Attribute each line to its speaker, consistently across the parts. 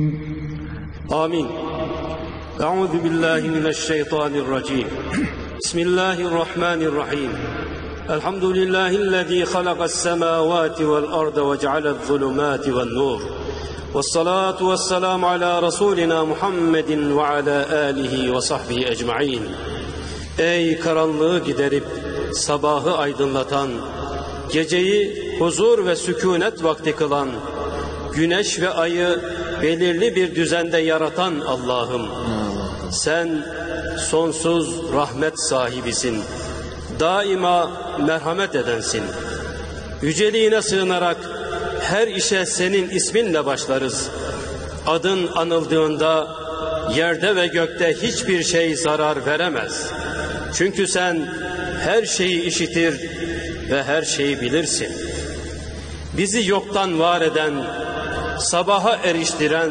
Speaker 1: آمين. أعوذ بالله من الشيطان الرجيم. بسم الله الرحمن الرحيم. الحمد لله الذي خلق السماوات والأرض وجعل الظلمات والنور. والصلاة والسلام على رسولنا محمد وعلى آله وصحبه ecmaîn. Ey karanlığı giderip sabahı aydınlatan, geceyi huzur ve sükûnet vakti kılan, güneş ve ayı belirli bir düzende yaratan Allah'ım, sen sonsuz rahmet sahibisin, daima merhamet edensin. Yüceliğine sığınarak her işe senin isminle başlarız. Adın anıldığında yerde ve gökte hiçbir şey zarar veremez. Çünkü sen her şeyi işitir ve her şeyi bilirsin. Bizi yoktan var eden, sabaha eriştiren,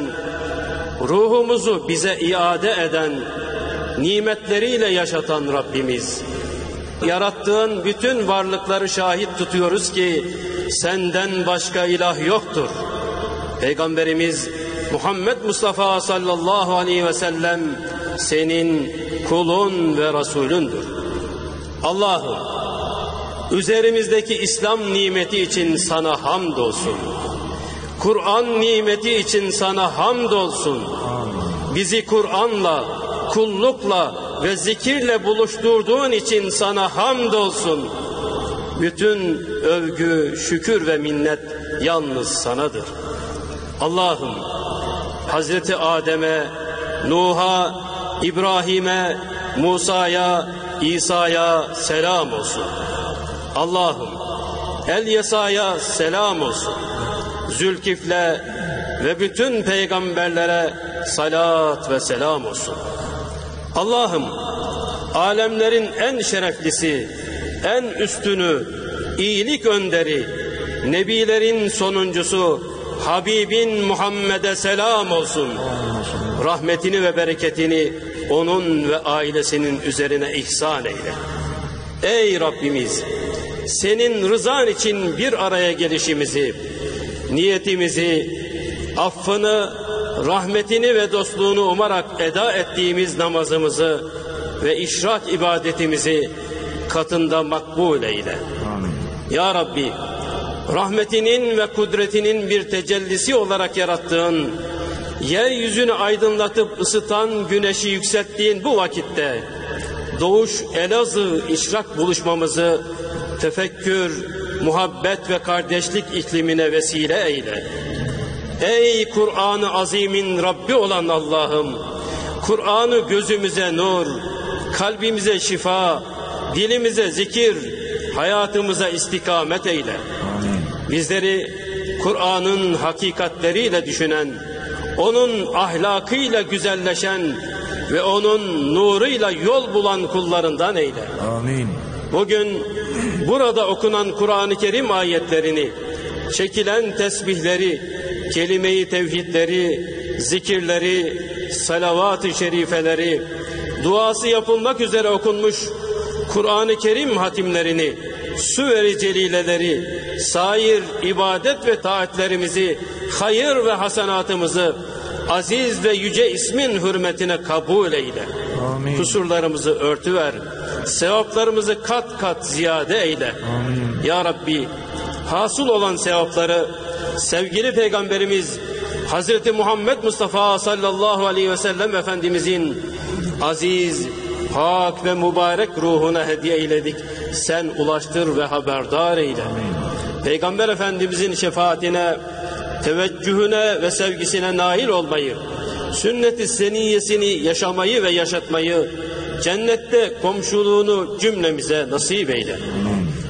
Speaker 1: ruhumuzu bize iade eden, nimetleriyle yaşatan Rabbimiz, yarattığın bütün varlıkları şahit tutuyoruz ki senden başka ilah yoktur. Peygamberimiz Muhammed Mustafa sallallahu aleyhi ve sellem senin kulun ve Resulündür. Allah'ım, üzerimizdeki İslam nimeti için sana hamdolsun. Kur'an nimeti için sana hamdolsun. Bizi Kur'an'la, kullukla ve zikirle buluşturduğun için sana hamdolsun. Bütün övgü, şükür ve minnet yalnız sanadır. Allah'ım, Hazreti Adem'e, Nuh'a, İbrahim'e, Musa'ya, İsa'ya selam olsun. Allah'ım, Elyesa'ya selam olsun. Zülkifl'e ve bütün peygamberlere salat ve selam olsun. Allah'ım, alemlerin en şereflisi, en üstünü, iyilik önderi, nebilerin sonuncusu, Habibin Muhammed'e selam olsun. Rahmetini ve bereketini onun ve ailesinin üzerine ihsan eyle. Ey Rabbimiz, senin rızan için bir araya gelişimizi, niyetimizi, affını, rahmetini ve dostluğunu umarak eda ettiğimiz namazımızı ve işrak ibadetimizi katında makbul eyle. Amin. Ya Rabbi, rahmetinin ve kudretinin bir tecellisi olarak yarattığın, yeryüzünü aydınlatıp ısıtan güneşi yükselttiğin bu vakitte, Doğuş Elazığ işrak buluşmamızı tefekkür, muhabbet ve kardeşlik iklimine vesile eyle. Ey Kur'an-ı Azim'in Rabbi olan Allah'ım, Kur'an'ı gözümüze nur, kalbimize şifa, dilimize zikir, hayatımıza istikamet eyle. Bizleri Kur'an'ın hakikatleriyle düşünen, onun ahlakıyla güzelleşen ve onun nuruyla yol bulan kullarından eyle. Amin. Bugün burada okunan Kur'an-ı Kerim ayetlerini, çekilen tesbihleri, kelime-i tevhidleri, zikirleri, salavat-ı şerifeleri, duası yapılmak üzere okunmuş Kur'an-ı Kerim hatimlerini, süver-i celileleri, sair ibadet ve taatlerimizi, hayır ve hasenatımızı aziz ve yüce ismin hürmetine kabul eyle. Amin. Kusurlarımızı örtüver, sevaplarımızı kat kat ziyade eyle. Amin. Ya Rabbi, hasıl olan sevapları sevgili Peygamberimiz Hazreti Muhammed Mustafa sallallahu aleyhi ve sellem Efendimizin aziz, pak ve mübarek ruhuna hediye eyledik. Sen ulaştır ve haberdar eyle. Amin. Peygamber Efendimizin şefaatine, teveccühüne ve sevgisine nail olmayı, sünnet-i seniyyesini yaşamayı ve yaşatmayı, cennette komşuluğunu cümlemize nasip eyle.